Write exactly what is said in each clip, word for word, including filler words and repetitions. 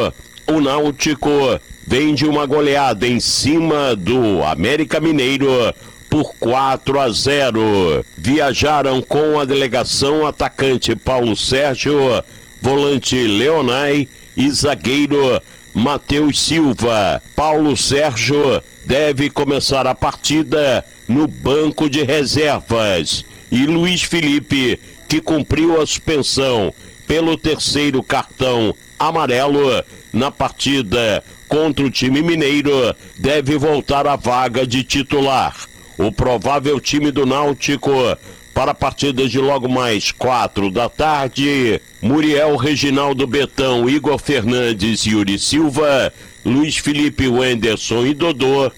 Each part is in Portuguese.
o Náutico vem de uma goleada em cima do América Mineiro por quatro a zero. Viajaram com a delegação atacante Paulo Sérgio, volante Leonai e zagueiro Matheus Silva. Paulo Sérgio deve começar a partida no banco de reservas. E Luiz Felipe, que cumpriu a suspensão pelo terceiro cartão amarelo na partida contra o time mineiro, deve voltar à vaga de titular. O provável time do Náutico para a partida de logo mais quatro da tarde: Muriel, Reginaldo Betão, Igor Fernandes, Yuri Silva, Luiz Felipe, Wenderson e Dodô,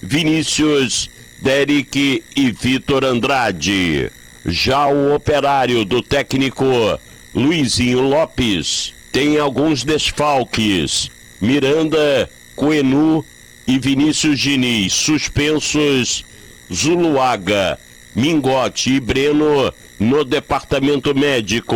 Vinícius, Derek e Vitor Andrade. Já o Operário do técnico Luizinho Lopes tem alguns desfalques: Miranda, Coenu e Vinícius Diniz suspensos, Zuluaga, Mingote e Breno no departamento médico.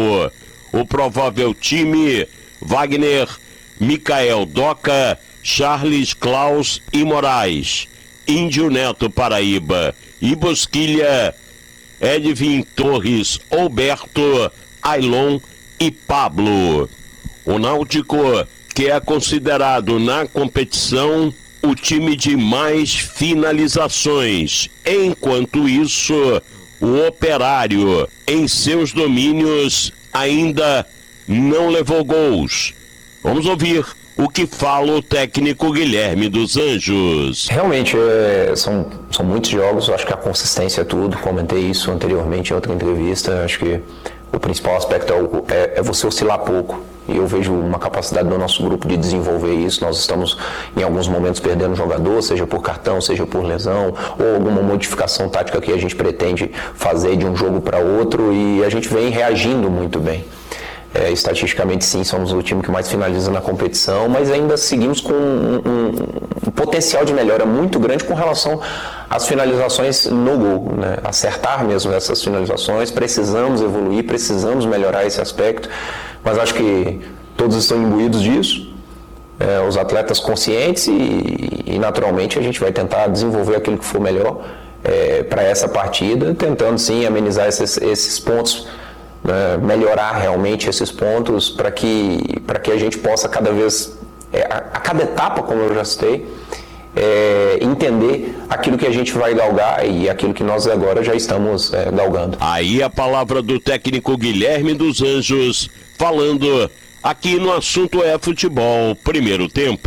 O provável time: Wagner, Micael Doca, Charles, Klaus e Moraes, Índio Neto Paraíba e Bosquilha, Edvin Torres, Alberto, Ailon e Pablo. O Náutico, que é considerado na competição o time de mais finalizações. Enquanto isso, o Operário, em seus domínios, ainda não levou gols. Vamos ouvir o que fala o técnico Guilherme dos Anjos. Realmente, é, são, são muitos jogos, eu acho que a consistência é tudo. Comentei isso anteriormente em outra entrevista. Acho que o principal aspecto é, o, é, é você oscilar pouco. E eu vejo uma capacidade do nosso grupo de desenvolver isso. Nós estamos, em alguns momentos, perdendo jogador, seja por cartão, seja por lesão, ou alguma modificação tática que a gente pretende fazer de um jogo para outro, e a gente vem reagindo muito bem. É, estatisticamente, sim, somos o time que mais finaliza na competição, mas ainda seguimos com um, um, um potencial de melhora muito grande com relação às finalizações no gol, né? Acertar mesmo essas finalizações. Precisamos evoluir, precisamos melhorar esse aspecto, mas acho que todos estão imbuídos disso, é, os atletas conscientes, e, e naturalmente a gente vai tentar desenvolver aquilo que for melhor é, para essa partida, tentando sim amenizar esses, esses pontos, né, melhorar realmente esses pontos para que, para que a gente possa cada vez, é, a, a cada etapa, como eu já citei, é, entender aquilo que a gente vai galgar e aquilo que nós agora já estamos é, galgando. Aí a palavra do técnico Guilherme dos Anjos, falando aqui no Assunto é Futebol, primeiro tempo.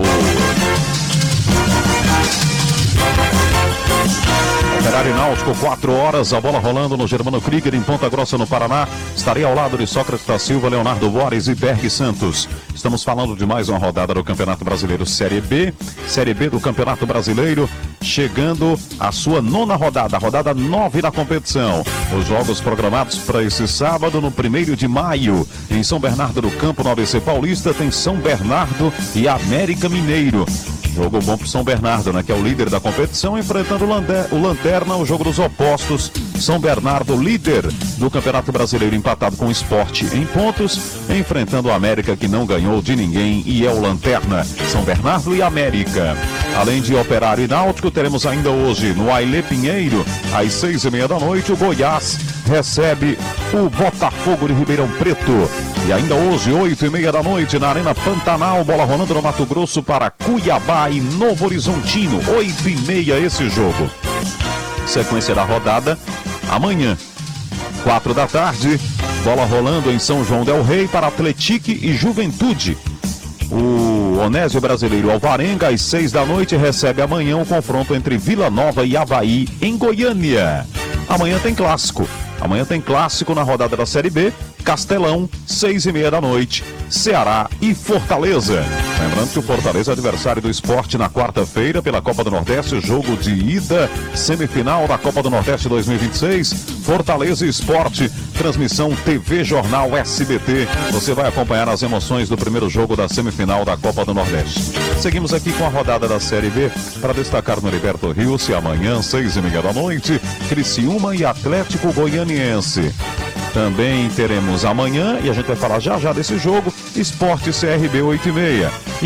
Operário Náutico, quatro horas, a bola rolando no Germano Krieger, em Ponta Grossa, no Paraná. Estarei ao lado de Sócrates da Silva, Leonardo Borges e Berg Santos. Estamos falando de mais uma rodada do Campeonato Brasileiro Série B. Série B do Campeonato Brasileiro, chegando à sua nona rodada, a rodada nove da competição. Os jogos programados para esse sábado, no primeiro de maio, em São Bernardo do Campo, no A B C Paulista, tem São Bernardo e América Mineiro. Jogo bom pro São Bernardo, né, que é o líder da competição, enfrentando o, Lande... o Lanterna, o jogo dos opostos. São Bernardo, líder do Campeonato Brasileiro, empatado com o Sport em pontos, enfrentando o América, que não ganhou de ninguém e é o Lanterna. São Bernardo e América. Além de Operário e Náutico, teremos ainda hoje no Ailê Pinheiro, às seis e meia da noite, o Goiás recebe o Botafogo de Ribeirão Preto. E ainda hoje, oito e meia da noite, na Arena Pantanal, bola rolando no Mato Grosso para Cuiabá e Novo Horizontino. Oito e meia esse jogo. Sequência da rodada, amanhã, quatro da tarde, bola rolando em São João del Rei para Atlético e Juventude. O Onésio Brasileiro Alvarenga, às seis da noite, recebe amanhã o confronto entre Vila Nova e Avaí, em Goiânia. Amanhã tem clássico. Amanhã tem clássico na rodada da Série B. Castelão, seis e meia da noite, Ceará e Fortaleza. Lembrando que o Fortaleza é adversário do Sport na quarta-feira pela Copa do Nordeste, jogo de ida, semifinal da Copa do Nordeste dois mil e vinte e seis, Fortaleza e Sport, transmissão T V Jornal S B T. Você vai acompanhar as emoções do primeiro jogo da semifinal da Copa do Nordeste. Seguimos aqui com a rodada da Série B para destacar no Heriberto Rios, amanhã, seis e meia da noite, Criciúma e Atlético Goianiense. Também teremos amanhã, e a gente vai falar já já desse jogo, Sport C R B oito e meia.